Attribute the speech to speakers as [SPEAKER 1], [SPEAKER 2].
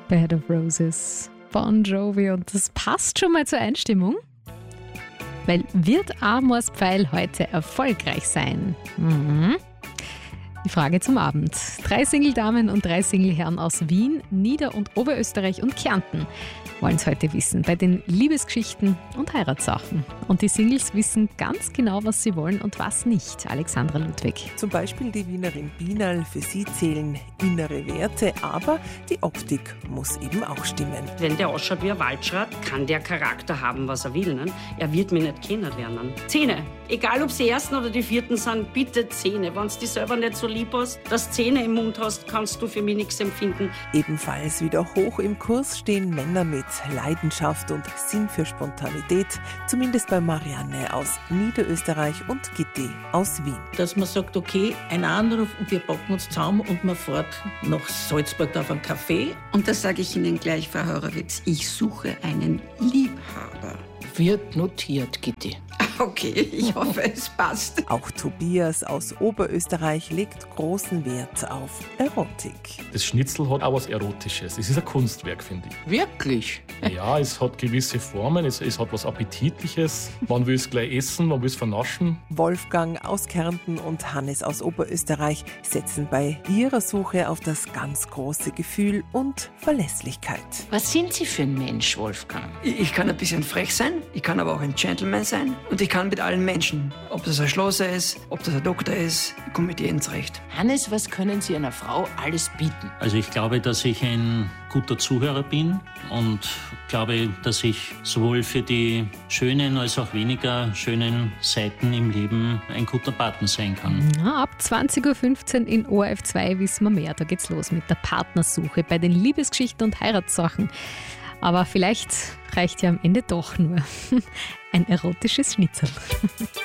[SPEAKER 1] Bed of Roses, Bon Jovi, und das passt schon mal zur Einstimmung. Weil wird Amors Pfeil heute erfolgreich sein? Die Frage zum Abend. 3 Single-Damen und 3 Single-Herren aus Wien, Nieder- und Oberösterreich und Kärnten wollen es heute wissen bei den Liebesgeschichten und Heiratssachen. Und die Singles wissen ganz genau, was sie wollen und was nicht. Alexandra Ludwig.
[SPEAKER 2] Zum Beispiel die Wienerin Binal, für sie zählen innere Werte, aber die Optik muss eben auch stimmen.
[SPEAKER 3] Wenn der ausschaut wie ein Waldschrat, kann der Charakter haben, was er will. Ne? Er wird mich nicht kennenlernen. Zähne. Egal, ob sie ersten oder die vierten sind, bitte Zähne. Wenn du dich selber nicht so lieb hast, dass Zähne im Mund hast, kannst du für mich nichts empfinden.
[SPEAKER 2] Ebenfalls wieder hoch im Kurs stehen Männer mit Leidenschaft und Sinn für Spontanität, zumindest bei Marianne aus Niederösterreich und Gitti aus Wien.
[SPEAKER 4] Dass man sagt, okay, ein Anruf und wir packen uns zusammen und man fährt nach Salzburg auf einen Café.
[SPEAKER 5] Und das sage ich Ihnen gleich, Frau Horowitz, ich suche einen Liebhaber.
[SPEAKER 4] Wird notiert, Gitti.
[SPEAKER 5] Okay, ich hoffe, es passt.
[SPEAKER 2] Auch Tobias aus Oberösterreich legt großen Wert auf Erotik.
[SPEAKER 6] Das Schnitzel hat auch was Erotisches. Es ist ein Kunstwerk, finde ich.
[SPEAKER 4] Wirklich?
[SPEAKER 6] Ja, es hat gewisse Formen, es hat was Appetitliches. Man will es gleich essen, man will es vernaschen.
[SPEAKER 2] Wolfgang aus Kärnten und Hannes aus Oberösterreich setzen bei ihrer Suche auf das ganz große Gefühl und Verlässlichkeit.
[SPEAKER 4] Was sind Sie für ein Mensch, Wolfgang?
[SPEAKER 7] Ich kann ein bisschen frech sein, ich kann aber auch ein Gentleman sein und ich kann mit allen Menschen. Ob das ein Schlosser ist, ob das ein Doktor ist, ich komme mit jedem zurecht.
[SPEAKER 4] Hannes, was können Sie einer Frau alles bieten?
[SPEAKER 8] Also ich glaube, dass ich ein guter Zuhörer bin und glaube, dass ich sowohl für die schönen als auch weniger schönen Seiten im Leben ein guter Partner sein kann.
[SPEAKER 1] Ja, ab 20.15 Uhr in ORF 2 wissen wir mehr. Da geht's los mit der Partnersuche bei den Liebesgeschichten und Heiratssachen. Aber vielleicht reicht ja am Ende doch nur ein erotisches Schnitzel.